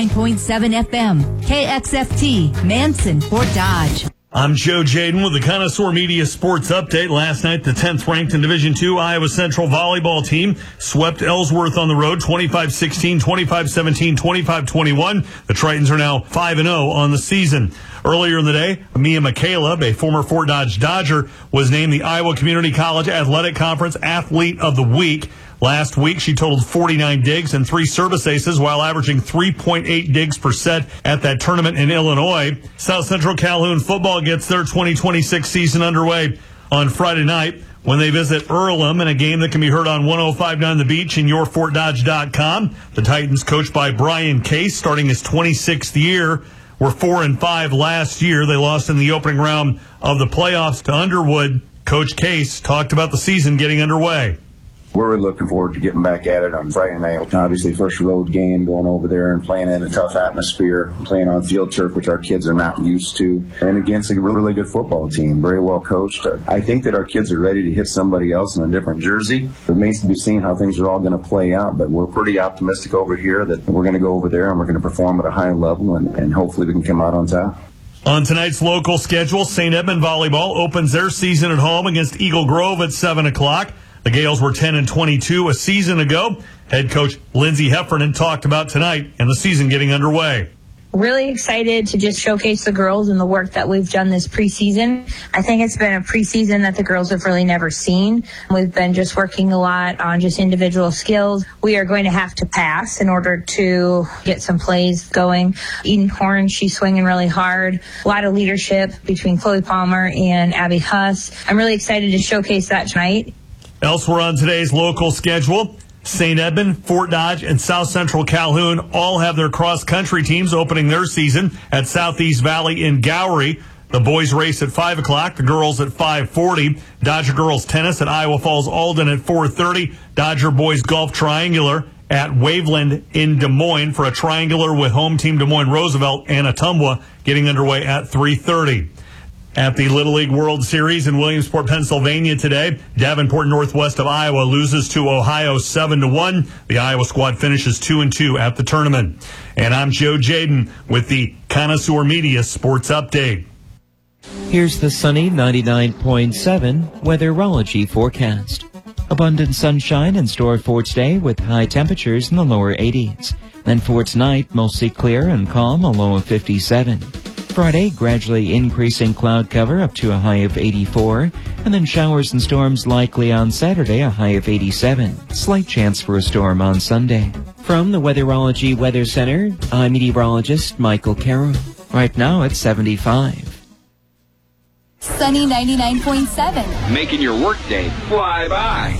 99.7 FM, KXFT, Manson, Fort Dodge. I'm Joe Jaden with the Connoisseur Media Sports Update. Last night, the 10th ranked in Division II Iowa Central volleyball team swept Ellsworth on the road 25-16, 25-17, 25-21. The Tritons are now 5-0 on the season. Earlier in the day, Mia McCaleb, a former Fort Dodge Dodger, was named the Iowa Community College Athletic Conference Athlete of the Week. Last week, she totaled 49 digs and 3 service aces while averaging 3.8 digs per set at that tournament in Illinois. South Central Calhoun football gets their 2026 season underway on Friday night when they visit Earlham in a game that can be heard on 105.9 The Beach and yourfortdodge.com. The Titans, coached by Brian Case, starting his 26th year, were 4-5 last year. They lost in the opening round of the playoffs to Underwood. Coach Case talked about the season getting underway. We're really looking forward to getting back at it on Friday night. Obviously, first road game, going over there and playing in a tough atmosphere, playing on field turf, which our kids are not used to, and against a really good football team, very well coached. I think that our kids are ready to hit somebody else in a different jersey. It remains to be seen how things are all going to play out, but we're pretty optimistic over here that we're going to go over there and we're going to perform at a high level, and hopefully we can come out on top. On tonight's local schedule, St. Edmund Volleyball opens their season at home against Eagle Grove at 7 o'clock. The Gales were 10-22 a season ago. Head coach Lindsey Heffernan talked about tonight and the season getting underway. Really excited to just showcase the girls and the work that we've done this preseason. I think it's been a preseason that the girls have really never seen. We've been just working a lot on just individual skills. We are going to have to pass in order to get some plays going. Eden Horn, she's swinging really hard. A lot of leadership between Chloe Palmer and Abby Huss. I'm really excited to showcase that tonight. Elsewhere on today's local schedule, St. Edmund, Fort Dodge, and South Central Calhoun all have their cross-country teams opening their season at Southeast Valley in Gowrie. The boys race at 5 o'clock, the girls at 5:40. Dodger girls tennis at Iowa Falls Alden at 4:30. Dodger boys golf triangular at Waveland in Des Moines for a triangular with home team Des Moines Roosevelt and Ottumwa getting underway at 3:30. At the Little League World Series in Williamsport, Pennsylvania today, Davenport Northwest of Iowa loses to Ohio 7-1. The Iowa squad finishes 2-2 at the tournament. And I'm Joe Jaden with the Connoisseur Media Sports Update. Here's the sunny 99.7 weatherology forecast. Abundant sunshine in store for today with high temperatures in the lower 80s. Then for tonight, mostly clear and calm, a low of 57. Friday, gradually increasing cloud cover up to a high of 84, and then showers and storms likely on Saturday, a high of 87. Slight chance for a storm on Sunday. From the Weatherology Weather Center, I'm meteorologist Michael Carroll. Right now it's 75. Sunny 99.7. Making your workday fly by.